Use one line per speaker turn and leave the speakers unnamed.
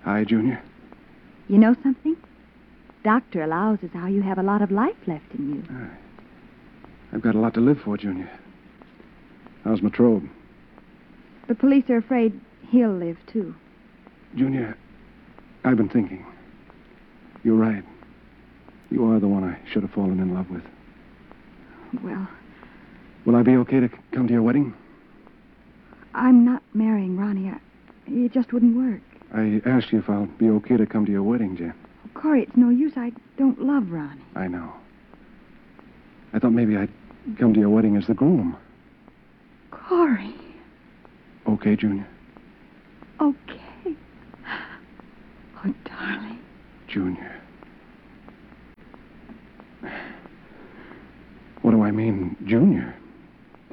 Hi, Junior.
You know something? Doctor allows us how you have a lot of life left in you.
I've got a lot to live for, Junior. How's Matrobe?
The police are afraid he'll live, too.
Junior, I've been thinking. You're right. You are the one I should have fallen in love with.
Well,
Will I be okay to come to your wedding?
I'm not marrying Ronnie. It just wouldn't work.
I asked you if I'll be okay to come to your wedding, Jen.
Corey, it's no use. I don't love Ronnie.
I know. I thought maybe I'd come to your wedding as the groom.
Corey.
Okay, Junior?
Okay. Oh, darling.
Junior.